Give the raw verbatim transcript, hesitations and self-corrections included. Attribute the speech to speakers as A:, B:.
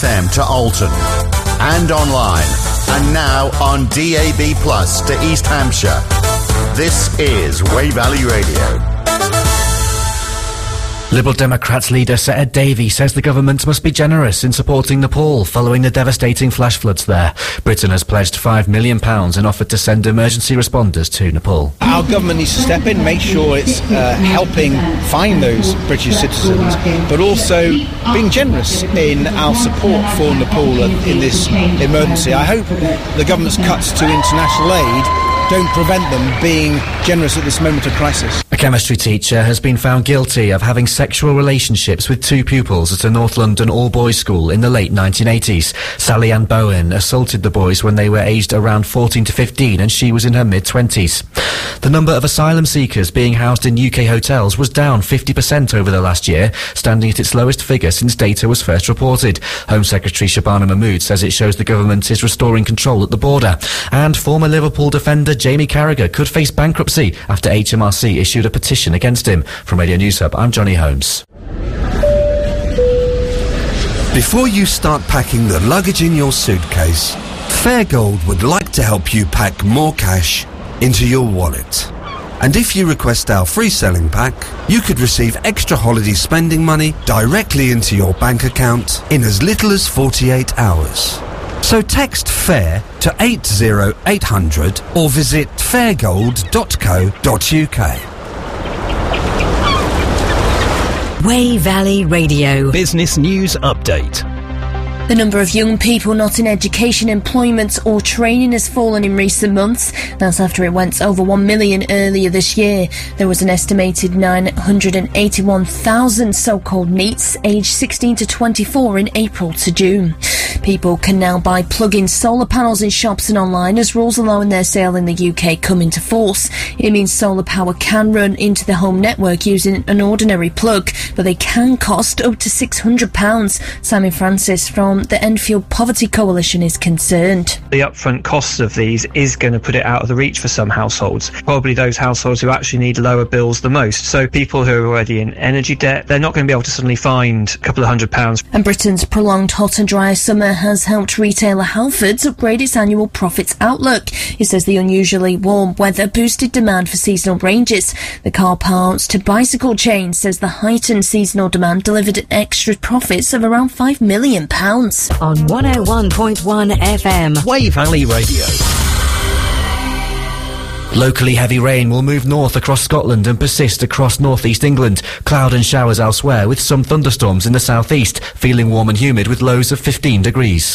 A: Them to Alton and online, and now on D A B Plus to East Hampshire. This is Wey Valley Radio.
B: Liberal Democrats leader Sir Ed Davey says the government must be generous in supporting Nepal following the devastating flash floods there. Britain has pledged five million pounds and offered to send emergency responders to Nepal.
C: Our government needs to step in, make sure it's uh, helping find those British citizens, but also being generous in our support for Nepal in this emergency. I hope the government's cuts to international aid don't prevent them being generous at this moment of crisis.
B: A chemistry teacher has been found guilty of having sexual relationships with two pupils at a North London all-boys school in the late nineteen eighties. Sally Ann Bowen assaulted the boys when they were aged around fourteen to fifteen and she was in her mid-twenties. The number of asylum seekers being housed in U K hotels was down fifty percent over the last year, standing at its lowest figure since data was first reported. Home Secretary Shabana Mahmood says it shows the government is restoring control at the border. And former Liverpool defender Jamie Carragher could face bankruptcy after H M R C issued a petition against him. From Radio News Hub, I'm Johnny Holmes.
D: Before you start packing the luggage in your suitcase, Fairgold would like to help you pack more cash into your wallet. And if you request our free selling pack, you could receive extra holiday spending money directly into your bank account in as little as forty-eight hours. So text FAIR to eight zero eight hundred or visit fairgold dot co dot uk.
E: Wey Valley Radio.
F: Business News Update.
G: The number of young people not in education, employment or training has fallen in recent months. That's after it went over one million earlier this year. There was an estimated nine hundred eighty-one thousand so-called NEETs aged sixteen to twenty-four in April to June. People can now buy plug-in solar panels in shops and online as rules allowing their sale in the U K come into force. It means solar power can run into the home network using an ordinary plug, but they can cost up to six hundred pounds. Simon Francis from the Enfield Poverty Coalition is concerned.
H: The upfront costs of these is going to put it out of the reach for some households, probably those households who actually need lower bills the most. So people who are already in energy debt, they're not going to be able to suddenly find a couple of hundred pounds.
G: And Britain's prolonged hot and dry summer has helped retailer Halfords upgrade its annual profits outlook. It says the unusually warm weather boosted demand for seasonal ranges. The car parts to bicycle chain says the heightened seasonal demand delivered extra profits of around five million pounds.
E: On one oh one point one F M.
F: Wey Valley Radio.
B: Locally heavy rain will move north across Scotland and persist across northeast England. Cloud and showers elsewhere with some thunderstorms in the southeast. Feeling warm and humid with lows of fifteen degrees.